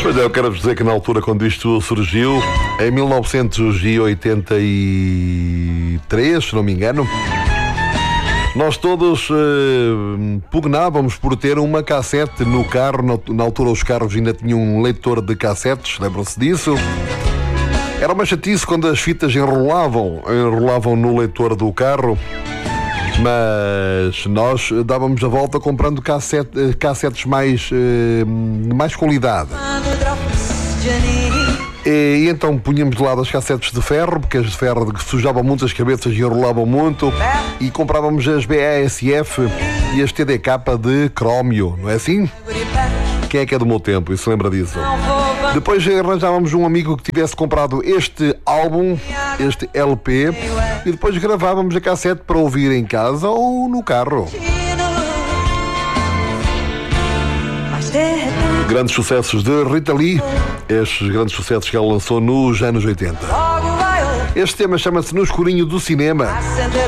Pois é, eu quero dizer que na altura quando isto surgiu, em 1983, se não me engano, nós todos pugnávamos por ter uma cassete no carro. Na altura os carros ainda tinham um leitor de cassetes, lembram-se disso? Era uma chatice quando as fitas enrolavam no leitor do carro, mas nós dávamos a volta comprando cassetes mais qualidade. E então punhamos de lado as cassetes de ferro, porque as de ferro sujavam muito as cabeças e enrolavam muito, e comprávamos as BASF e as TDK de crómio, não é assim? Quem é que é do meu tempo e se lembra disso? Depois arranjávamos um amigo que tivesse comprado este álbum, este LP, e depois gravávamos a cassete para ouvir em casa ou no carro. Grandes sucessos de Rita Lee, estes grandes sucessos que ela lançou nos anos 80. Este tema chama-se No Escurinho do Cinema.